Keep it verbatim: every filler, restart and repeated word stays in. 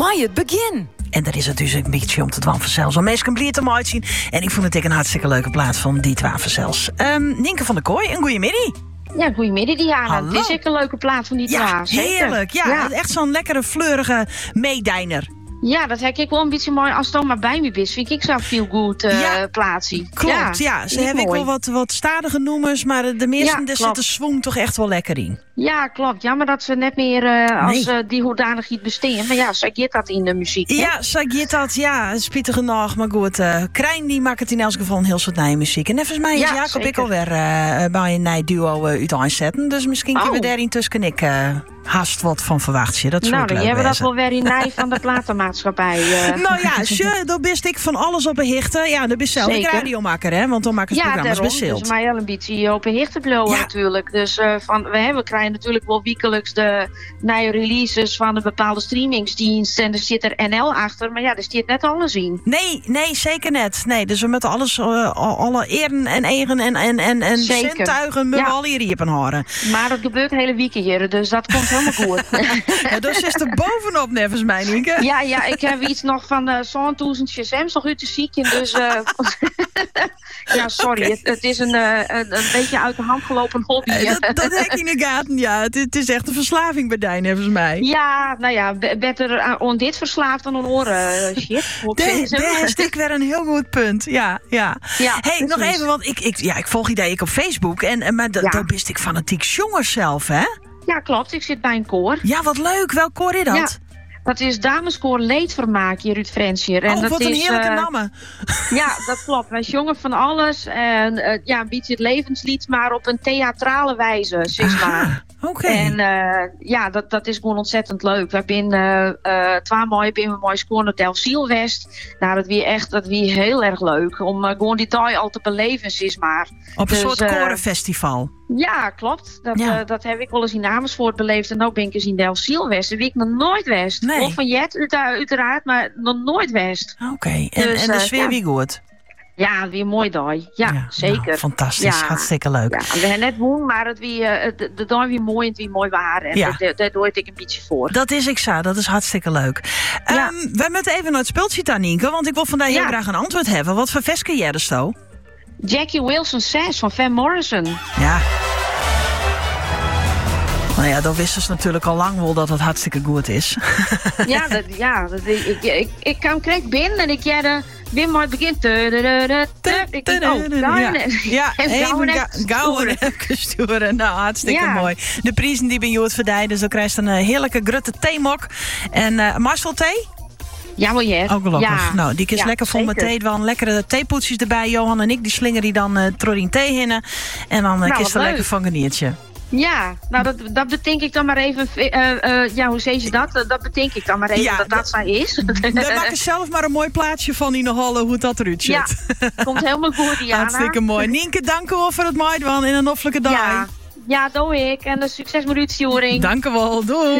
maar het begin. En daar is het dus een beetje om te dwan vanzelfs. Om mensen blier te mooi zien. En ik vond het ook een hartstikke leuke plaat van die twa vanzelfs. Um, Nienke van der Kooi, een goeiemiddag. Ja, goeiemiddag Diana. Hallo. Het is ook een leuke plaat van die Ja, twa. heerlijk. Ja, ja, echt zo'n lekkere, fleurige meedijner. Ja, dat heb ik wel een beetje mooi. Als het dan maar bij me is, vind ik zo'n feel good uh, Ja, plaatsie. Klopt, ja. ja. Ze hebben ook wel wat, wat stadige noemers, maar de meeste, Ja, daar zit de swing toch echt wel lekker in. Ja, klopt. Jammer dat ze net meer uh, als Nee. uh, die hoedanigheid besteden. Maar ja, zo gaat dat in de muziek. Hè? Ja, zo gaat dat. Ja, spietig genoeg. Maar goed, uh, Krijn die maakt het in elk geval een heel soort nieuwe muziek. En volgens mij is Ja, Jacob zeker. ik alweer uh, bij een nieuw duo uh, uit aanzetten. Dus misschien kunnen we Oh. daar intussen ik uh, haast wat van verwachten. Dat zou Nou, ook dan leuk hebben we dat wezen. wel weer in nij van de platenmaatschappij. Uh. Nou ja, sure, dan bist ik van alles op behichten. Ja, dan bist zelf ik Zeker. radiomaker, hè? Want dan maken ze Ja, programma's daarom. bezield. Dus mij al een beetje op een hicht te blowen Ja. natuurlijk. Dus uh, van, we, hebben, we krijgen natuurlijk wel wekelijks de nieuwe releases van een bepaalde streamingsdienst. En er zit er N L achter. Maar ja, er zit net alles in. Nee, nee, zeker net. Nee, dus we moeten alles, uh, alle eren en egen en, en, en, en Zeker. zintuigen moeten we Ja. al hier riepen horen. Maar dat gebeurt hele weken hier. Dus dat komt helemaal goed. Ja, dus is er bovenop, nevens mij, Nienke. Ja, ja, ik heb iets nog van uh, zo'n duizend shazams nog uit te zieken. Dus uh, ja, sorry. Het, het is een, uh, een, een beetje uit de hand gelopen hobby. Eh, dat, dat heb ik in de gaten, ja. Het, het is echt een verslaving bij Dijn, nevens mij. Ja, nou ja, be- beter aan on dit verslaafd dan aan oren. Uh, shit. Hoe ik Nee, zeg. daar is ik weer een heel goed punt. Ja, ja. Ja, Hey, nog precies. even, want ik, ik, ja, ik volg je ik op Facebook. En, en, maar da- Ja. daar bist ik fanatiek jongens zelf, hè? Ja, klopt. Ik zit bij een koor. Ja, wat leuk. Welk koor is dat? Ja, dat is dameskoor Leedvermaak hier uit Frensje. Oh, wat een heerlijke uh, namen. Ja, dat klopt. Wij zongen van alles. En uh, ja, een beetje het levenslied, maar op een theatrale wijze, zeg maar. Ah, oké. En uh, ja, dat, dat is gewoon ontzettend leuk. We zijn uh, uh, twee mooie, ben we mooi scoren naar Delfziel West. Nou, dat weer echt, dat weer heel erg leuk. Om uh, gewoon die taai al te beleven, zeg maar. Op een Dus, soort uh, korenfestival. Ja, klopt. Dat, Ja. uh, dat heb ik wel eens in Amersfoort beleefd. En ook ben ik eens in Delfziel West. Dat weet ik nog nooit West. Nee. Of van Jet, uit- uiteraard, maar nog nooit West. Oké. En, Dus, en de uh, sfeer ja. wie goed? Ja, weer mooi daai. Ja, zeker. Nou, fantastisch. Ja. Hartstikke leuk. Ja, we hebben net woon, maar het wie, uh, de, de dag weer mooi en het wie mooi waren. En Ja. daar, daar doe ik een beetje voor. Dat is ik zo, dat is hartstikke leuk. Ja. Um, wij moeten even naar het speeltje aan, Nienke, want ik wil vandaag heel Ja. graag een antwoord hebben. Wat voor veske jij er sto? Jackie Wilson zes van Van Morrison. Ja. Nou ja, dan wisten ze natuurlijk al lang wel dat het hartstikke goed is. Ja, dat, ja dat, ik, ik, ik, ik kwam correct binnen en ik jij weer mooi begint. Ik denk, oh, ja, ja en even gauw en ga- even gauw en stoeren. even sturen. Nou, hartstikke Ja. mooi. De prijzen die ben je het verdijden, dus dan krijg je een eh, heerlijke grutte theemok. En uh, Marcel thee? Ja, maar je. Ook gelukkig. Ja. Nou, die is Ja, lekker vol met zeker. thee. Wel lekkere theepoetsjes erbij. Johan en ik, die slingeren die dan uh, in thee hinnen. En dan uh, Nou, kist wat er lekker leuk. van geniertje. Ja, nou dat, dat bedenk ik dan maar even. Uh, uh, ja, hoe zeg je dat? Uh, dat bedenk ik dan maar even Ja, dat dat zo is. Daar maak ik zelf maar een mooi plaatsje van in de halle hoe dat eruit ziet. Ja, komt helemaal goed, Diana. Hartstikke mooi. Nienke, dank u wel voor het mooien van in een hoffelijke dag. Ja, ja, doe ik. En uh, succes met de uitsturing. Dank u wel. Doei.